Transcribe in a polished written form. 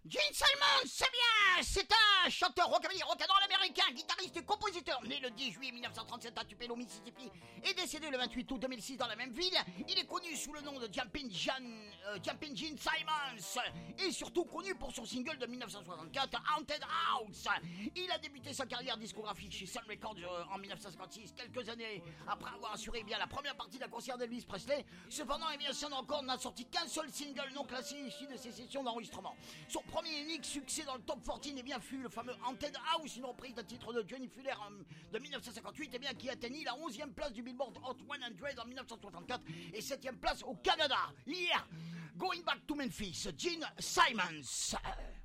Gene Simmons, c'est bien. C'est un chanteur rockabilly rock'n'roll américain, guitariste et compositeur, né le 10 juillet 1937 à Tupelo, Mississippi, et décédé le 28 août 2006 dans la même ville. Il est connu sous le nom de Jumpin' Gene Simmons, et surtout connu pour son single de 1964, Haunted House. Il a débuté sa carrière discographique chez Sun Records en 1956, quelques années après avoir assuré la première partie d'un concert d'Elvis Presley. Cependant, Sun Records n'a sorti qu'un seul single non classé issu de ses sessions d'enregistrement. Son premier et unique succès dans le top 14 fut le fameux Haunted House, une reprise d'un titre de Johnny Fuller de 1958 qui atteignit la 11e place du Billboard Hot 100 en 1964 et 7e place au Canada. Going back to Memphis, Gene Simmons.